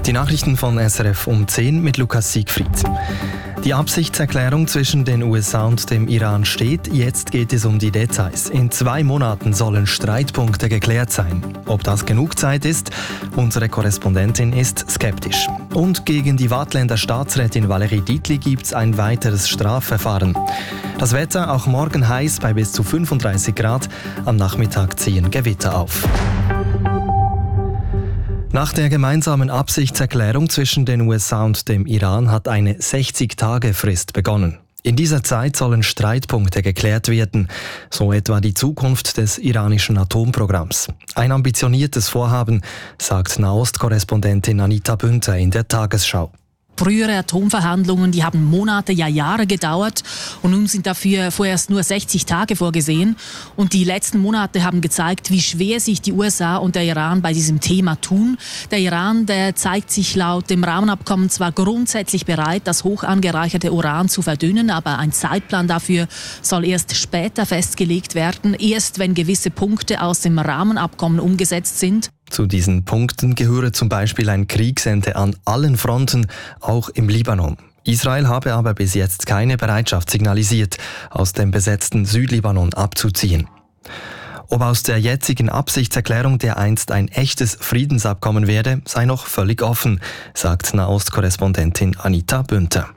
Die Nachrichten von SRF um 10 mit Lukas Siegfried. Die Absichtserklärung zwischen den USA und dem Iran steht. Jetzt geht es um die Details. In 2 Monaten sollen Streitpunkte geklärt sein. Ob das genug Zeit ist? Unsere Korrespondentin ist skeptisch. Und gegen die Waadtländer Staatsrätin Valérie Dietli gibt es ein weiteres Strafverfahren. Das Wetter auch morgen heiß bei bis zu 35 Grad. Am Nachmittag ziehen Gewitter auf. Nach der gemeinsamen Absichtserklärung zwischen den USA und dem Iran hat eine 60-Tage-Frist begonnen. In dieser Zeit sollen Streitpunkte geklärt werden, so etwa die Zukunft des iranischen Atomprogramms. Ein ambitioniertes Vorhaben, sagt Nahost-Korrespondentin Anita Bünter in der Tagesschau. Frühere Atomverhandlungen, die haben Monate, ja Jahre gedauert und nun sind dafür vorerst nur 60 Tage vorgesehen. Und die letzten Monate haben gezeigt, wie schwer sich die USA und der Iran bei diesem Thema tun. Der Iran, der zeigt sich laut dem Rahmenabkommen zwar grundsätzlich bereit, das hoch angereicherte Uran zu verdünnen, aber ein Zeitplan dafür soll erst später festgelegt werden, erst wenn gewisse Punkte aus dem Rahmenabkommen umgesetzt sind. Zu diesen Punkten gehöre zum Beispiel ein Kriegsende an allen Fronten, auch im Libanon. Israel habe aber bis jetzt keine Bereitschaft signalisiert, aus dem besetzten Südlibanon abzuziehen. Ob aus der jetzigen Absichtserklärung dereinst ein echtes Friedensabkommen werde, sei noch völlig offen, sagt Nahost-Korrespondentin Anita Bünter.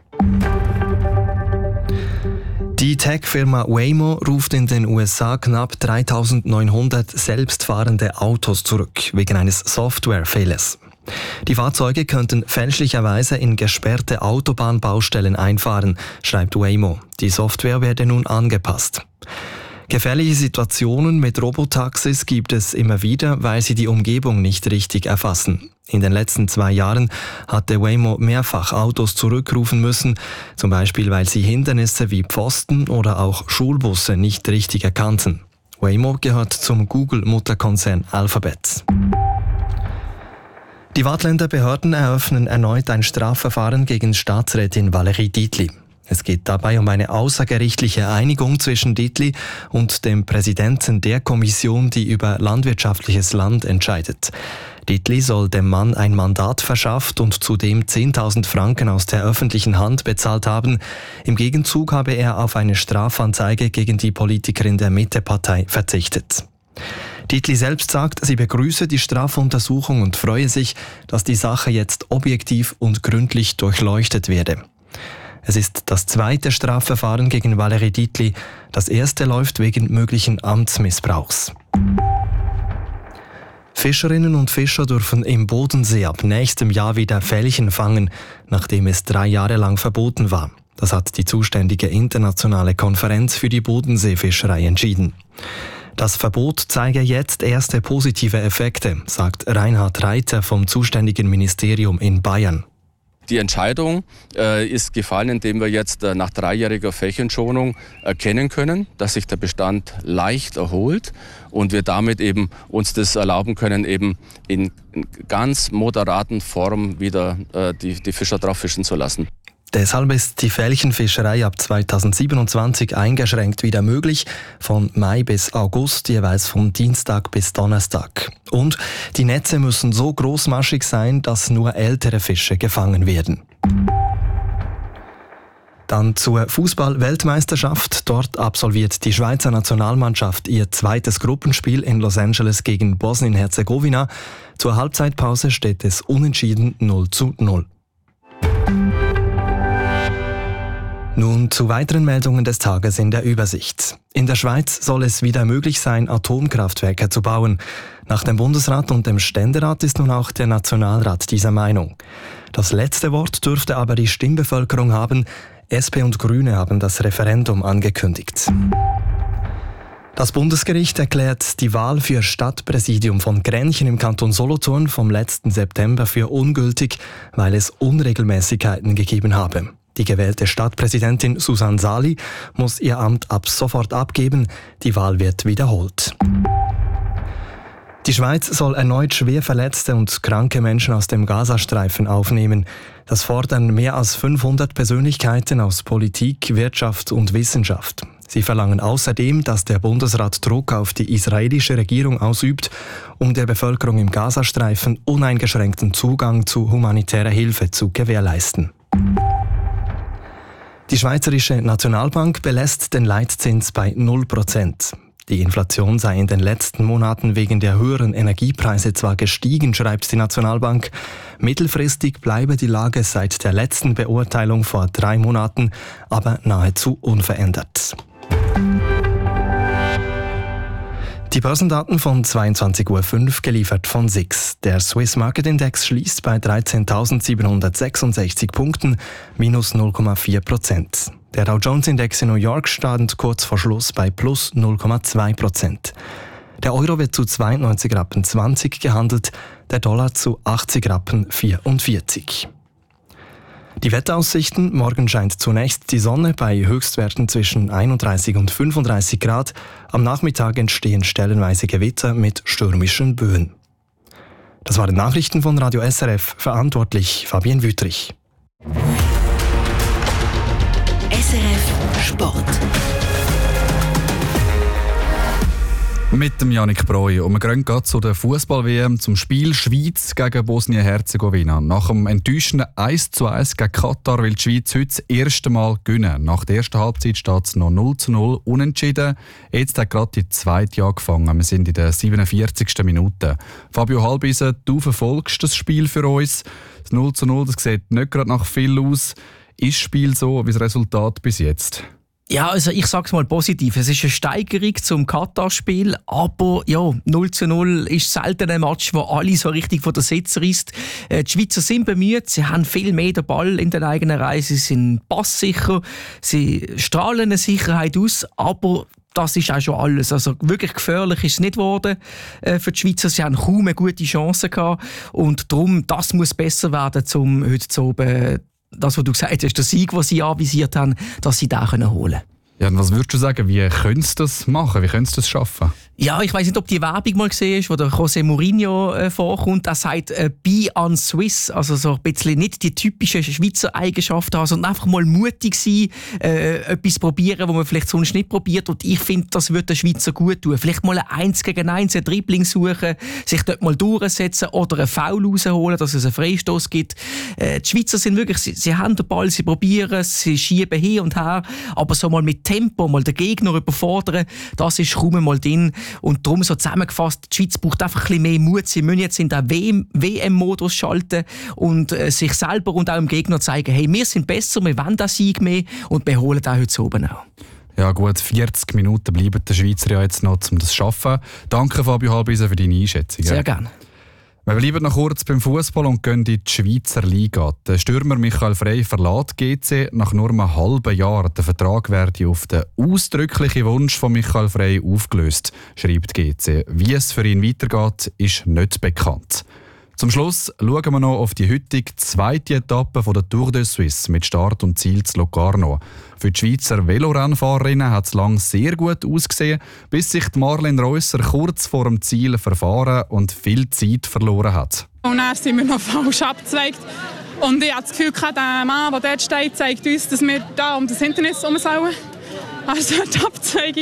Die Tech-Firma Waymo ruft in den USA knapp 3.900 selbstfahrende Autos zurück, wegen eines Softwarefehlers. Die Fahrzeuge könnten fälschlicherweise in gesperrte Autobahnbaustellen einfahren, schreibt Waymo. Die Software werde nun angepasst. Gefährliche Situationen mit Robotaxis gibt es immer wieder, weil sie die Umgebung nicht richtig erfassen. In den letzten 2 Jahren hatte Waymo mehrfach Autos zurückrufen müssen, zum Beispiel weil sie Hindernisse wie Pfosten oder auch Schulbusse nicht richtig erkannten. Waymo gehört zum Google-Mutterkonzern Alphabet. Die Waadtländer Behörden eröffnen erneut ein Strafverfahren gegen Staatsrätin Valérie Dietli. Es geht dabei um eine außergerichtliche Einigung zwischen Dietli und dem Präsidenten der Kommission, die über landwirtschaftliches Land entscheidet. Dietli soll dem Mann ein Mandat verschafft und zudem 10.000 Franken aus der öffentlichen Hand bezahlt haben. Im Gegenzug habe er auf eine Strafanzeige gegen die Politikerin der Mitte-Partei verzichtet. Dietli selbst sagt, sie begrüße die Strafuntersuchung und freue sich, dass die Sache jetzt objektiv und gründlich durchleuchtet werde. Es ist das 2. Strafverfahren gegen Valérie Dietli. Das erste läuft wegen möglichen Amtsmissbrauchs. Fischerinnen und Fischer dürfen im Bodensee ab nächstem Jahr wieder Felchen fangen, nachdem es 3 Jahre lang verboten war. Das hat die zuständige internationale Konferenz für die Bodenseefischerei entschieden. Das Verbot zeige jetzt erste positive Effekte, sagt Reinhard Reiter vom zuständigen Ministerium in Bayern. Die Entscheidung ist gefallen, indem wir jetzt nach 3-jähriger Flächenschonung erkennen können, dass sich der Bestand leicht erholt und wir damit eben uns das erlauben können, eben in ganz moderaten Form wieder die Fischer drauf fischen zu lassen. Deshalb ist die Felchenfischerei ab 2027 eingeschränkt wieder möglich, von Mai bis August, jeweils von Dienstag bis Donnerstag. Und die Netze müssen so großmaschig sein, dass nur ältere Fische gefangen werden. Dann zur Fußball-Weltmeisterschaft. Dort absolviert die Schweizer Nationalmannschaft ihr 2. Gruppenspiel in Los Angeles gegen Bosnien-Herzegowina. Zur Halbzeitpause steht es unentschieden 0:0. Nun zu weiteren Meldungen des Tages in der Übersicht. In der Schweiz soll es wieder möglich sein, Atomkraftwerke zu bauen. Nach dem Bundesrat und dem Ständerat ist nun auch der Nationalrat dieser Meinung. Das letzte Wort dürfte aber die Stimmbevölkerung haben. SP und Grüne haben das Referendum angekündigt. Das Bundesgericht erklärt die Wahl für Stadtpräsidium von Grenchen im Kanton Solothurn vom letzten September für ungültig, weil es Unregelmäßigkeiten gegeben habe. Die gewählte Stadtpräsidentin Susanne Sali muss ihr Amt ab sofort abgeben. Die Wahl wird wiederholt. Die Schweiz soll erneut schwer verletzte und kranke Menschen aus dem Gazastreifen aufnehmen. Das fordern mehr als 500 Persönlichkeiten aus Politik, Wirtschaft und Wissenschaft. Sie verlangen außerdem, dass der Bundesrat Druck auf die israelische Regierung ausübt, um der Bevölkerung im Gazastreifen uneingeschränkten Zugang zu humanitärer Hilfe zu gewährleisten. Die Schweizerische Nationalbank belässt den Leitzins bei 0%. Die Inflation sei in den letzten Monaten wegen der höheren Energiepreise zwar gestiegen, schreibt die Nationalbank. Mittelfristig bleibe die Lage seit der letzten Beurteilung vor 3 Monaten aber nahezu unverändert. Die Börsendaten von 22.05 Uhr geliefert von SIX. Der Swiss Market Index schließt bei 13.766 Punkten, minus 0,4%. Der Dow Jones Index in New York stand kurz vor Schluss bei plus 0,2%. Der Euro wird zu 92,20 Rappen gehandelt, der Dollar zu 80,44 Rappen. Die Wetteraussichten: Morgen scheint zunächst die Sonne bei Höchstwerten zwischen 31 und 35 Grad. Am Nachmittag entstehen stellenweise Gewitter mit stürmischen Böen. Das waren Nachrichten von Radio SRF, verantwortlich Fabienne Wüttrich. SRF Sport. Mit dem Yannick Breu. Und wir gehen gerade zu der Fußball-WM, zum Spiel Schweiz gegen Bosnien-Herzegowina. Nach dem enttäuschenden 1:1 gegen Katar will die Schweiz heute das erste Mal gewinnen. Nach der ersten Halbzeit steht es noch 0:0 unentschieden. Jetzt hat gerade die zweite angefangen. Wir sind in der 47. Minute. Fabio Halbisen, du verfolgst das Spiel für uns. Das 0:0, das sieht nicht gerade nach viel aus. Ist das Spiel so wie das Resultat bis jetzt? Ja, also ich sag's mal positiv. Es ist eine Steigerung zum Katar-Spiel, aber ja, 0:0 ist selten ein Match, wo alle so richtig von der Sitz reißt. Die Schweizer sind bemüht, sie haben viel mehr den Ball in den eigenen Reihen, sie sind passsicher, sie strahlen eine Sicherheit aus, aber das ist auch schon alles. Also wirklich gefährlich ist es nicht geworden für die Schweizer. Sie haben kaum eine gute Chance gehabt und darum, das muss besser werden, um heute zu oben das, was du gesagt hast, der Sieg, den sie anvisiert haben, dass sie den holen können. Ja, und was würdest du sagen, wie können sie das machen? Wie können sie das schaffen? Ja, ich weiss nicht, ob die Werbung mal gesehen ist, wo der José Mourinho vorkommt. Er sagt «Be un-Swiss», also so ein bisschen nicht die typischen Schweizer Eigenschaften haben, sondern einfach mal mutig sein, etwas probieren, was man vielleicht sonst nicht probiert. Und ich finde, das würde den Schweizer gut tun. Vielleicht mal ein 1-gegen-1, ein Dribbling suchen, sich dort mal durchsetzen oder einen Foul rausholen, dass es einen Freistoß gibt. Die Schweizer sind wirklich, sie haben den Ball, sie probieren, sie schieben hin und her, aber so mal mit Tempo, mal den Gegner überfordern, das ist kaum mal drin. Und darum so zusammengefasst, die Schweiz braucht einfach ein bisschen mehr Mut. Sie müssen jetzt in den WM-Modus schalten und sich selber und auch dem Gegner zeigen, hey, wir sind besser, wir wollen den Sieg mehr und wir holen den heute oben auch. Ja gut, 40 Minuten bleiben der Schweizer ja jetzt noch, um das zu schaffen. Danke Fabio Halbisen für deine Einschätzung. Sehr gerne. Wir bleiben noch kurz beim Fußball und gehen in die Schweizer Liga. Der Stürmer Michael Frey verlässt GC nach nur einem halben Jahr. Der Vertrag werde auf den ausdrücklichen Wunsch von Michael Frey aufgelöst, schreibt GC. Wie es für ihn weitergeht, ist nicht bekannt. Zum Schluss schauen wir noch auf die heutige zweite Etappe von der Tour de Suisse mit Start und Ziel zu Locarno. Für die Schweizer Velorennfahrerinnen hat es lang sehr gut ausgesehen, bis sich Marlene Reusser kurz vor dem Ziel verfahren und viel Zeit verloren hat. Und dann sind wir noch falsch abgezweigt. Und ich habe das Gefühl, der Mann, der dort steht, zeigt uns, dass wir da um das Hindernis herum sollen. Also das war die Abzweigung.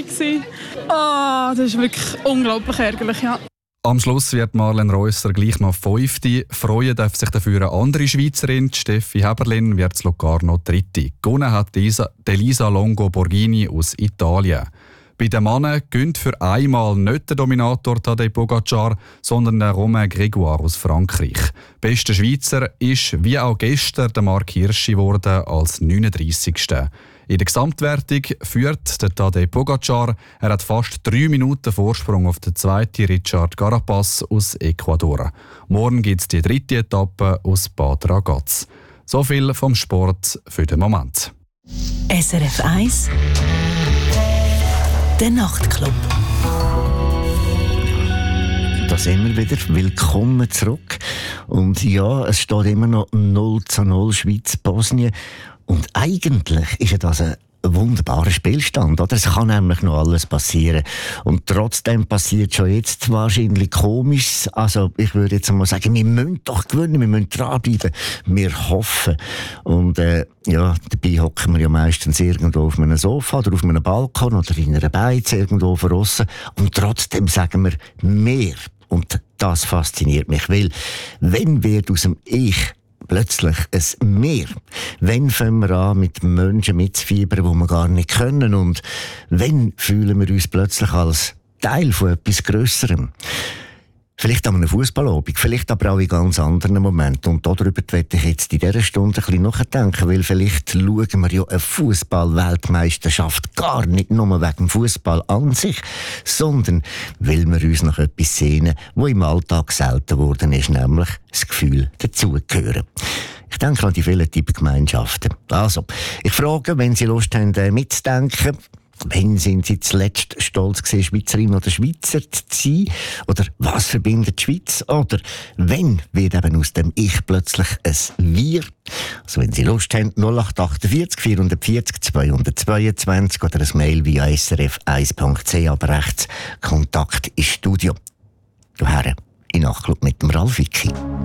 Oh, das ist wirklich unglaublich ärgerlich, ja. Am Schluss wird Marlene Reusser gleich noch 5. Freuen darf sich dafür eine andere Schweizerin, Steffi Heberlin, wird Locarno 3. Gewonnen hat Elisa Longo Borghini aus Italien. Bei den Männern gönnt für einmal nicht der Dominator Tadej Pogacar, sondern der Romain Grégoire aus Frankreich. Bester Schweizer ist wie auch gestern der Marc Hirschi geworden als 39. In der Gesamtwertung führt der Tadej Pogacar. Er hat fast 3 Minuten Vorsprung auf den zweiten Richard Carapaz aus Ecuador. Morgen gibt es die 3. Etappe aus Bad Ragaz. So viel vom Sport für den Moment. SRF 1 Der Nachtclub. Da sind wir wieder. Willkommen zurück. Und ja, es steht immer noch 0:0 Schweiz-Bosnien. Und eigentlich ist ja das eine ein wunderbarer Spielstand, oder? Es kann nämlich noch alles passieren. Und trotzdem passiert schon jetzt wahrscheinlich Komisches. Also, ich würde jetzt mal sagen, wir müssen doch gewinnen, wir müssen dranbleiben. Wir hoffen. Und, dabei hocken wir ja meistens irgendwo auf einem Sofa oder auf einem Balkon oder in einer Beiz irgendwo draussen. Und trotzdem sagen wir mehr. Und das fasziniert mich, weil wenn wird aus dem Ich plötzlich ein Mehr. Wenn fangen wir an, mit Menschen mitzufiebern, die wir gar nicht können? Und wenn fühlen wir uns plötzlich als Teil von etwas Grösserem? Vielleicht an einem Fußballabend, vielleicht aber auch in ganz anderen Momenten. Und darüber werde ich jetzt in dieser Stunde ein bisschen nachdenken, weil vielleicht schauen wir ja eine Fußball-Weltmeisterschaft gar nicht nur wegen dem Fußball an sich, sondern weil wir uns nach etwas sehnen, was im Alltag selten geworden ist, nämlich das Gefühl, dazugehören. Ich denke an die vielen Tippgemeinschaften. Also, ich frage, wenn Sie Lust haben, mitzudenken, wann sind Sie zuletzt stolz gewesen, Schweizerin oder Schweizer zu sein? Oder was verbindet die Schweiz? Oder wenn wird eben aus dem Ich plötzlich ein Wir? Also wenn Sie Lust haben, 0848 440 222 oder ein Mail via srf1.ch, aber rechts Kontakt ins Studio. Daher in Nachklub mit dem Ralf Wicki.